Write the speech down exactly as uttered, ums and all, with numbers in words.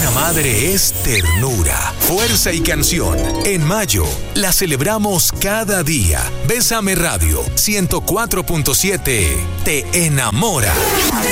Una madre es ternura, fuerza y canción. En mayo, la celebramos cada día. Bésame Radio ciento cuatro punto siete te enamora.